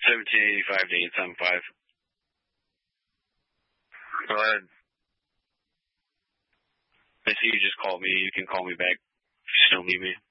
1785 to 875. Go ahead. I see you just called me. You can call me back if you still need me.